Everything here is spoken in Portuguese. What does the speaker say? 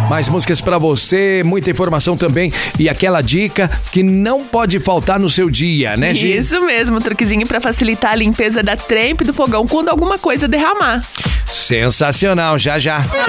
Mais músicas pra você, muita informação também e aquela dica que não pode faltar no seu dia, né, Gi? Isso mesmo, truquezinho pra facilitar a limpeza da trempe do fogão quando alguma coisa derramar. Sensacional, já.